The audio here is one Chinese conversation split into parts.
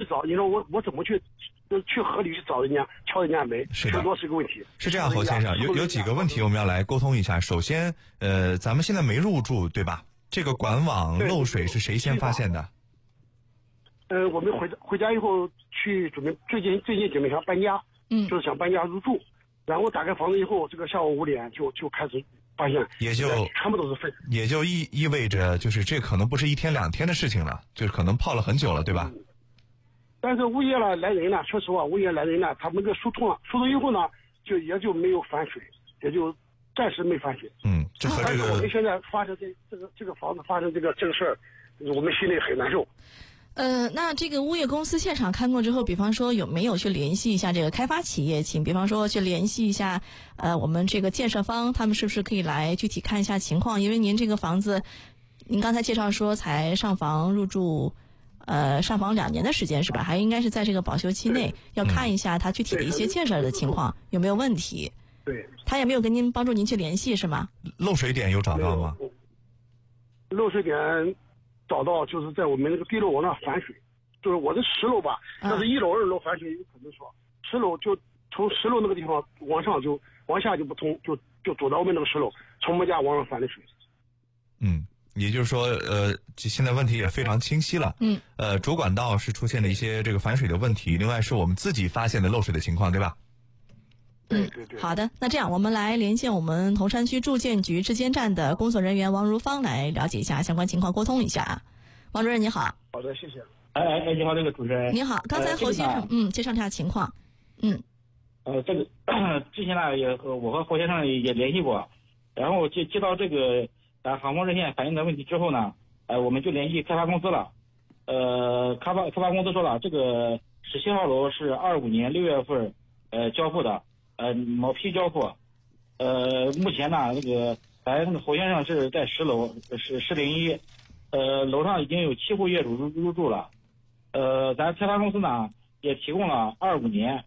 找，你说我怎么去合理去找人家敲人家门？ 是的， 多是个问题。 是这样，侯先生，有几个问题我们要来沟通一下。首先，咱们现在没入住，对吧？这个管网漏水是谁先发现的？ 我们回家以后去准备，最近准备想搬家，就是想搬家入住，然后打开房子以后，这个下午5点就开始发现， 也就全部都是粪， 也就意味着就是这可能不是1天2天的事情了，就是可能泡了很久了，对吧？ 但是物业来人呢，说实话，物业来人呢，他们给疏通了，疏通以后呢，也就没有反水，也就暂时没反水。 这和这个我们现在发生这个房子发生这个事儿，我们心里很难受。 那这个物业公司现场看过之后，比方说有没有去联系一下这个开发企业，请比方说去联系一下我们这个建设方，他们是不是可以来具体看一下情况？因为您这个房子，您刚才介绍说才上房入住，上房2年的时间是吧？还应该是在这个保修期内，要看一下它具体的一些建设的情况有没有问题。 对， 他也没有跟您帮助您去联系是吗？ 漏水点有找到吗？ 漏水点找到就是在我们那个地楼往那反水，就是我的10楼吧，但是1楼2楼反水有可能说10楼就从10楼那个地方往下就不通，就走到我们那个10楼，从我们家往上反的水。 也就是说，现在问题也非常清晰了。主管道是出现了一些这个反水的问题，另外是我们自己发现的漏水的情况，对吧？ 对。 好的，那这样我们来连线我们铜山区住建局质监站的工作人员王如芳来了解一下相关情况，沟通一下啊。王主任你好。 好的，谢谢。 你好，这个主持人。 你好，刚才侯先生介绍一下情况。 这个之前呢我和侯先生也联系过，然后接到这个航空热线反映的问题之后呢，我们就联系开发公司了。开发公司说了，这个17号楼是25年6月份交付的，毛坯交付。目前呢，那个咱侯先生是在10楼，是1001，楼上已经有7户业主入住了。咱开发公司呢也提供了2025年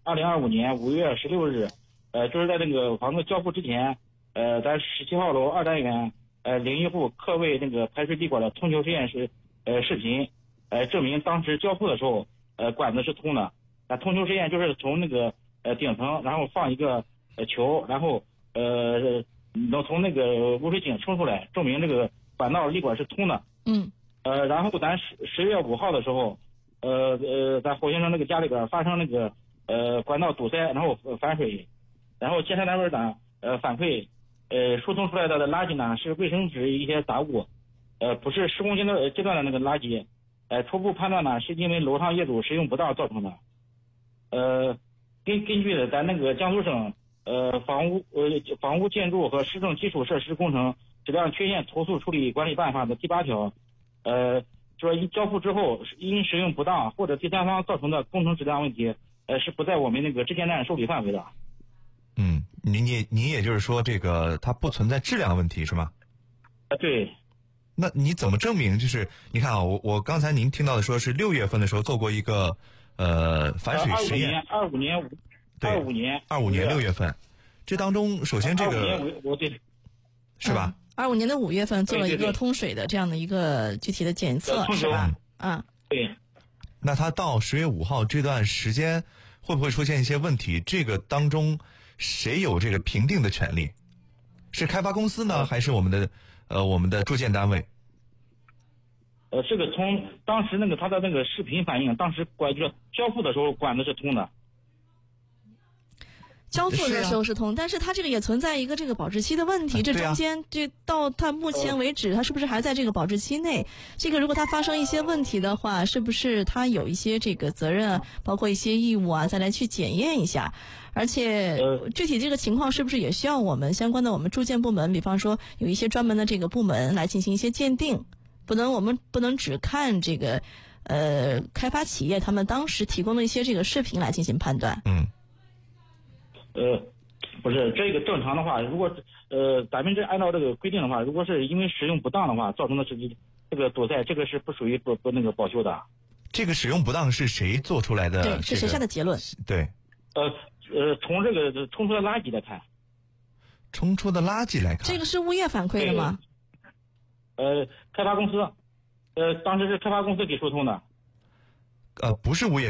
5月16日，就是在那个房子交付之前，咱17号楼2单元01户客卫那个排水地管的通球实验室视频，证明当时交付的时候管子是通的。通球实验就是从那个顶层，然后放一个球，然后能从那个污水井冲出来，证明这个管道立管是通的。然后咱10月5号的时候，咱侯先生那个家里边发生那个管道堵塞，然后反水，然后监察单位呢反馈，疏通出来的垃圾呢是卫生纸一些杂物，不是施工阶段的那个垃圾，初步判断呢是因为楼上业主使用不当造成的。根据咱那个江苏省房屋建筑和市政基础设施工程质量缺陷投诉处理管理办法的第8条，说交付之后因使用不当或者第三方造成的工程质量问题，是不在我们那个质监站受理范围的。 您也就是说，这个它不存在质量问题是吗？ 对。 那你怎么证明？就是你看啊，我刚才您听到的说是6月份的时候做过一个反水实验。 25年 6月份，这当中首先这个我对是吧 ？25年的5月份做了一个通水的这样的一个具体的检测，是吧？ 对。 那他到10月5号这段时间会不会出现一些问题？这个当中谁有这个评定的权利？是开发公司呢，还是我们的住建单位？ 这个从当时那个他的那个视频反映，当时就是交付的时候管子是通的。 交付的时候是通，但是它这个也存在一个这个保质期的问题，这中间这到它目前为止，它是不是还在这个保质期内？这个如果它发生一些问题的话，是不是它有一些这个责任，包括一些义务啊，再来去检验一下？而且具体这个情况是不是也需要我们相关的我们住建部门，比方说有一些专门的这个部门来进行一些鉴定？我们不能只看这个开发企业他们当时提供的一些这个视频来进行判断。 不是这个正常的话，如果咱们这按照这个规定的话，如果是因为使用不当的话造成的是这个堵塞，这个是不属于不那个保修的。这个使用不当是谁做出来的？ 对，是谁下的结论？ 对。 从这个冲出的垃圾来看。 冲出的垃圾来看。 这个是物业反馈的吗？ 开发公司，当时是开发公司给疏通的。 不是物业